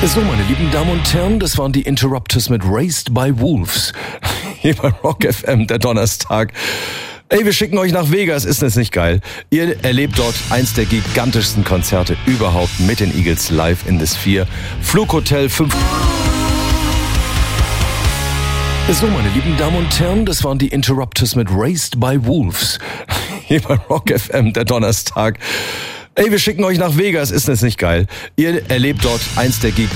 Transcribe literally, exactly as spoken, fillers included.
So, meine lieben Damen und Herren, das waren die Interrupters mit Raised by Wolves. Hier bei Rock F M, der Donnerstag. Ey, wir schicken euch nach Vegas, ist das nicht geil? Ihr erlebt dort eins der gigantischsten Konzerte überhaupt mit den Eagles live in the Sphere. Flughotel fünf... So, meine lieben Damen und Herren, das waren die Interrupters mit Raised by Wolves. Hier bei Rock F M, der Donnerstag. Ey, wir schicken euch nach Vegas, ist das nicht geil? Ihr erlebt dort eins der gigantischsten